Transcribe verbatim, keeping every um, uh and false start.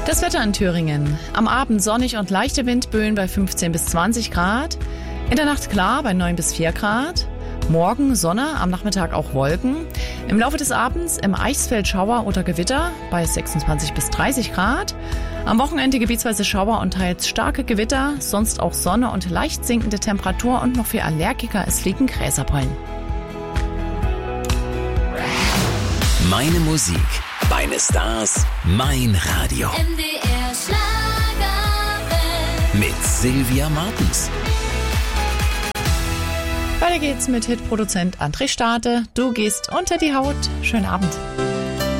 Das Wetter in Thüringen. Am Abend sonnig und leichte Windböen bei fünfzehn bis zwanzig Grad. In der Nacht klar bei neun bis vier Grad. Morgen Sonne, am Nachmittag auch Wolken. Im Laufe des Abends im Eichsfeld Schauer oder Gewitter bei sechsundzwanzig bis dreißig Grad. Am Wochenende gebietsweise Schauer und teils starke Gewitter, sonst auch Sonne und leicht sinkende Temperatur und noch für Allergiker, es fliegen Gräserpollen. Meine Musik, meine Stars, mein Radio. M D R Schlagerwelt. Mit Sylvia Martens. Weiter geht's mit Hitproduzent André Stade. Du gehst unter die Haut. Schönen Abend.